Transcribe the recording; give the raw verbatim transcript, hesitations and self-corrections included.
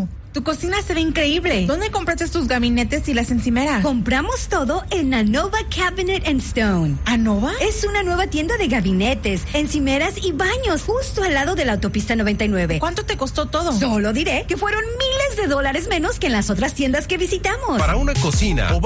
Tu cocina se ve increíble. ¿Dónde compraste tus gabinetes y las encimeras? Compramos todo en Anova Cabinet and Stone. ¿Anova? Es una nueva tienda de gabinetes, encimeras y baños, justo al lado de la autopista noventa y nueve. ¿Cuánto te costó todo? Solo diré que fueron miles de dólares menos que en las otras tiendas que visitamos. Para una cocina o